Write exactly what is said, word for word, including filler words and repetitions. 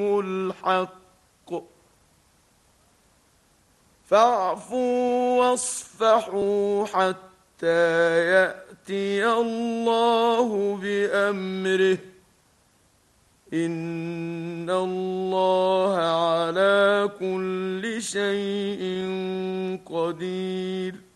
الحق فاعفوا واصفحوا حتى يأتي الله بأمره إن الله على كل شيء قدير